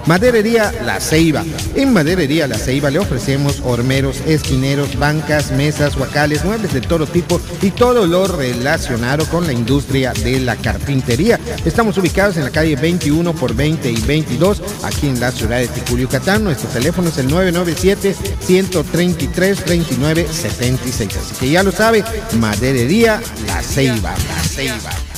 Maderería La Ceiba. En Maderería La Ceiba le ofrecemos hormeros, esquineros, bancas, mesas, huacales, muebles de todo tipo y todo lo relacionado con la industria de la carpintería. Estamos ubicados en la calle 21 por 20 y 22, aquí en la ciudad de Ticul, Yucatán. Nuestro teléfono es el 997-133-2976. Así que ya lo sabe, Maderería La Ceiba. La Ceiba.